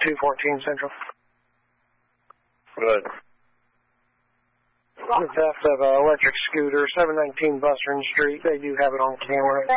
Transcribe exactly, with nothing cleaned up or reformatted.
two fourteen Central. Good. The theft of an electric scooter, seven nineteen Bustern Street. They do have it on camera.